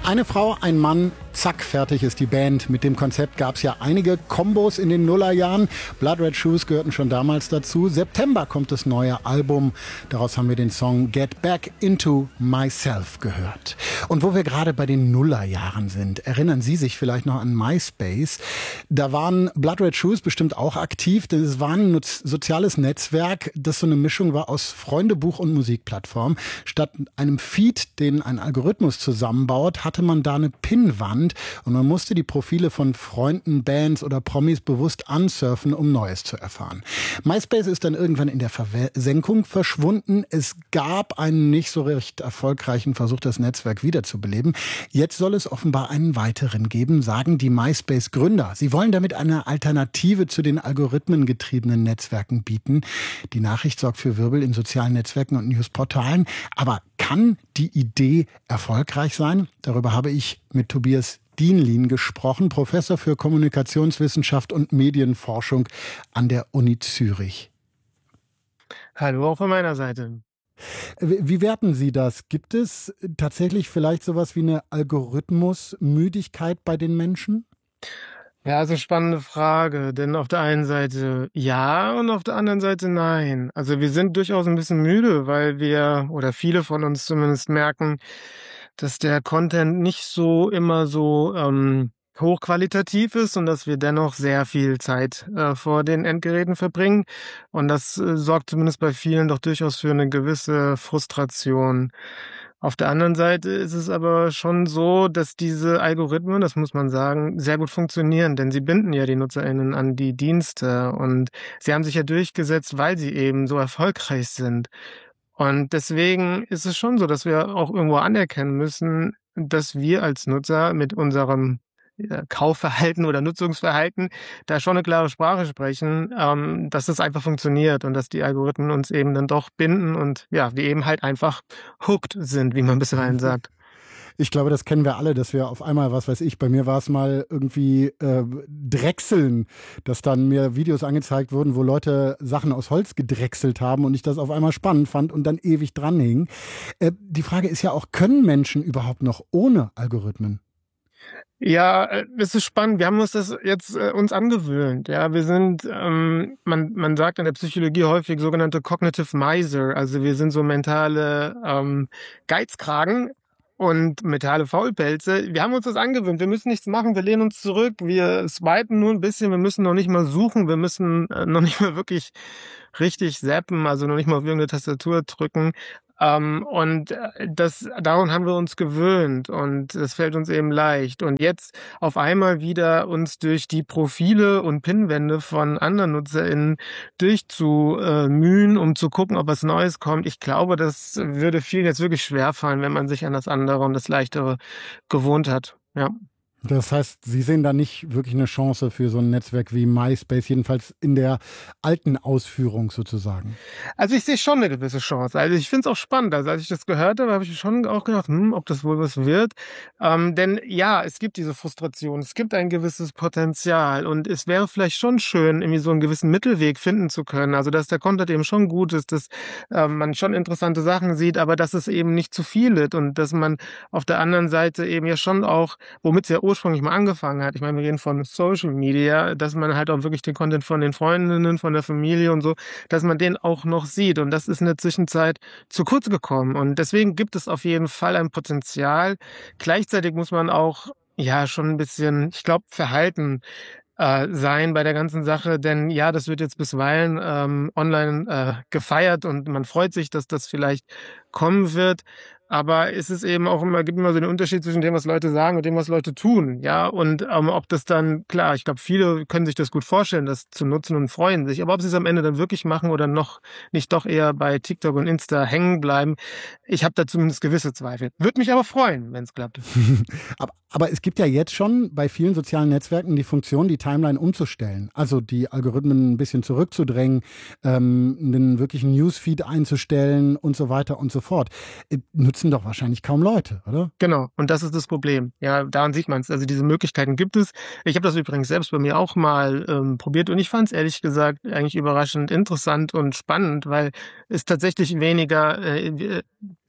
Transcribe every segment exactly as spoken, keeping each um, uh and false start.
Eine Frau, ein Mann, zack, fertig ist die Band. Mit dem Konzept gab es ja einige Kombos in den Nullerjahren. Blood Red Shoes gehörten schon damals dazu. September kommt das neue Album. Daraus haben wir den Song Get Back Into Myself gehört. Und wo wir gerade bei den Nullerjahren sind, erinnern Sie sich vielleicht noch an MySpace. Da waren Blood Red Shoes bestimmt auch aktiv, denn es war ein soziales Netzwerk, das so eine Mischung war aus Freundebuch und Musikplattform. Statt einem Feed, den ein Algorithmus zusammenbaut, hatte man da eine Pinnwand und man musste die Profile von Freunden, Bands oder Promis bewusst ansurfen, um Neues zu erfahren. MySpace ist dann irgendwann in der Versenkung verschwunden. Es gab einen nicht so recht erfolgreichen Versuch, das Netzwerk wiederzubeleben. Jetzt soll es offenbar einen weiteren geben, sagen die MySpace-Gründer. Sie wollen damit eine Alternative zu den algorithmengetriebenen Netzwerken bieten. Die Nachricht sorgt für Wirbel in sozialen Netzwerken und Newsportalen. Aber kann die Idee erfolgreich sein? Darüber habe ich mit Tobias Dienlin gesprochen, Professor für Kommunikationswissenschaft und Medienforschung an der Uni Zürich. Hallo auch von meiner Seite. Wie werten Sie das? Gibt es tatsächlich vielleicht sowas wie eine Algorithmusmüdigkeit bei den Menschen? Ja, also spannende Frage, denn auf der einen Seite ja und auf der anderen Seite nein. Also wir sind durchaus ein bisschen müde, weil wir oder viele von uns zumindest merken, dass der Content nicht so immer so ähm, hochqualitativ ist und dass wir dennoch sehr viel Zeit äh, vor den Endgeräten verbringen. Und das äh, sorgt zumindest bei vielen doch durchaus für eine gewisse Frustration. Auf der anderen Seite ist es aber schon so, dass diese Algorithmen, das muss man sagen, sehr gut funktionieren, denn sie binden ja die NutzerInnen an die Dienste und sie haben sich ja durchgesetzt, weil sie eben so erfolgreich sind. Und deswegen ist es schon so, dass wir auch irgendwo anerkennen müssen, dass wir als Nutzer mit unserem Kaufverhalten oder Nutzungsverhalten da schon eine klare Sprache sprechen, ähm, dass es einfach funktioniert und dass die Algorithmen uns eben dann doch binden und ja, wir eben halt einfach hooked sind, wie man bisweilen sagt. Ich glaube, das kennen wir alle, dass wir auf einmal, was weiß ich, bei mir war es mal irgendwie äh, Drechseln, dass dann mir Videos angezeigt wurden, wo Leute Sachen aus Holz gedrechselt haben und ich das auf einmal spannend fand und dann ewig dranhing. Äh, die Frage ist ja auch, können Menschen überhaupt noch ohne Algorithmen? Ja, es ist spannend. Wir haben uns das jetzt äh, uns angewöhnt. Ja, wir sind, ähm, man man sagt in der Psychologie häufig sogenannte Cognitive Miser. Also wir sind so mentale ähm, Geizkragen und mentale Faulpelze. Wir haben uns das angewöhnt. Wir müssen nichts machen. Wir lehnen uns zurück. Wir swipen nur ein bisschen. Wir müssen noch nicht mal suchen. Wir müssen äh, noch nicht mal wirklich richtig zappen. Also noch nicht mal auf irgendeine Tastatur drücken. Ähm, und das, daran haben wir uns gewöhnt und es fällt uns eben leicht. Und jetzt auf einmal wieder uns durch die Profile und Pinwände von anderen NutzerInnen durchzumühen, um zu gucken, ob was Neues kommt. Ich glaube, das würde vielen jetzt wirklich schwerfallen, wenn man sich an das andere und das Leichtere gewohnt hat. Ja. Das heißt, Sie sehen da nicht wirklich eine Chance für so ein Netzwerk wie MySpace, jedenfalls in der alten Ausführung sozusagen? Also ich sehe schon eine gewisse Chance. Also ich finde es auch spannend. Also als ich das gehört habe, habe ich schon auch gedacht, hm, ob das wohl was wird. Ähm, denn ja, es gibt diese Frustration, es gibt ein gewisses Potenzial und es wäre vielleicht schon schön, irgendwie so einen gewissen Mittelweg finden zu können. Also dass der Content eben schon gut ist, dass äh, man schon interessante Sachen sieht, aber dass es eben nicht zu viel ist und dass man auf der anderen Seite eben ja schon auch, womit es ja ursprünglich mal angefangen hat, ich meine, wir reden von Social Media, dass man halt auch wirklich den Content von den Freundinnen, von der Familie und so, dass man den auch noch sieht. Und das ist in der Zwischenzeit zu kurz gekommen. Und deswegen gibt es auf jeden Fall ein Potenzial. Gleichzeitig muss man auch, ja, schon ein bisschen, ich glaube, verhalten äh, sein bei der ganzen Sache. Denn ja, das wird jetzt bisweilen ähm, online äh, gefeiert und man freut sich, dass das vielleicht kommen wird. Aber es ist eben auch immer, gibt immer so den Unterschied zwischen dem, was Leute sagen und dem, was Leute tun. Ja, und ähm, ob das dann, klar, ich glaube, viele können sich das gut vorstellen, das zu nutzen und freuen sich. Aber ob sie es am Ende dann wirklich machen oder noch nicht doch eher bei TikTok und Insta hängen bleiben, ich habe da zumindest gewisse Zweifel. Würde mich aber freuen, wenn es klappt. aber, aber es gibt ja jetzt schon bei vielen sozialen Netzwerken die Funktion, die Timeline umzustellen. Also die Algorithmen ein bisschen zurückzudrängen, ähm, einen wirklichen Newsfeed einzustellen und so weiter und so fort. Nutzen doch wahrscheinlich kaum Leute, oder? Genau, und das ist das Problem. Ja, daran sieht man es. Also diese Möglichkeiten gibt es. Ich habe das übrigens selbst bei mir auch mal ähm, probiert und ich fand es ehrlich gesagt eigentlich überraschend interessant und spannend, weil es tatsächlich weniger äh,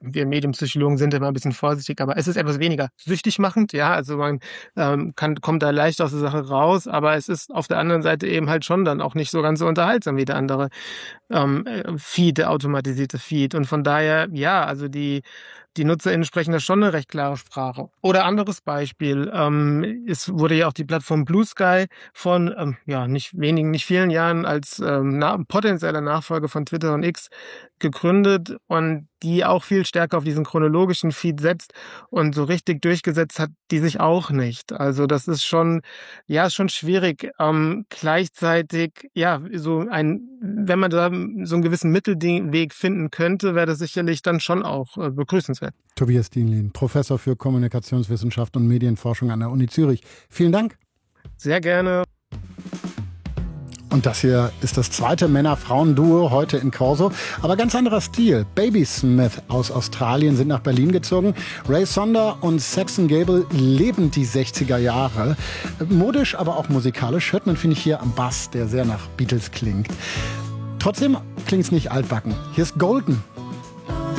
wir Medienpsychologen sind immer ein bisschen vorsichtig, aber es ist etwas weniger süchtig machend, ja, also man ähm, kann, kommt da leicht aus der Sache raus, aber es ist auf der anderen Seite eben halt schon dann auch nicht so ganz so unterhaltsam wie der andere ähm, Feed, der automatisierte Feed. Und von daher, ja, also die Die NutzerInnen sprechen da schon eine recht klare Sprache. Oder anderes Beispiel, ähm, es wurde ja auch die Plattform Blue Sky von ähm, ja nicht wenigen, nicht vielen Jahren als ähm, na, potenzieller Nachfolger von Twitter und X gegründet und die auch viel stärker auf diesen chronologischen Feed setzt und so richtig durchgesetzt hat die sich auch nicht. Also das ist schon, ja, ist schon schwierig. Ähm, gleichzeitig, ja, so ein, wenn man da so einen gewissen Mittelweg finden könnte, wäre das sicherlich dann schon auch äh, begrüßenswert. Tobias Dienlin, Professor für Kommunikationswissenschaft und Medienforschung an der Uni Zürich. Vielen Dank. Sehr gerne. Und das hier ist das zweite Männer-Frauen-Duo heute in Corso. Aber ganz anderer Stil. Baby Smith aus Australien sind nach Berlin gezogen. Ray Sonder und Saxon Gable leben die sechziger Jahre. Modisch, aber auch musikalisch hört man, finde ich, hier am Bass, der sehr nach Beatles klingt. Trotzdem klingt es nicht altbacken. Hier ist Golden.